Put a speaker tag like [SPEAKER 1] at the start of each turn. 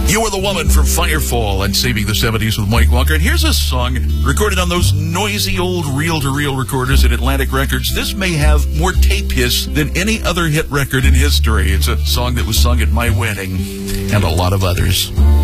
[SPEAKER 1] You Were the Woman from Firefall and Saving the 70s with Mike Walker. And here's a song recorded on those noisy old reel-to-reel recorders at Atlantic Records. This may have more tape hiss than any other hit record in history. It's a song that was sung at my wedding and a lot of others.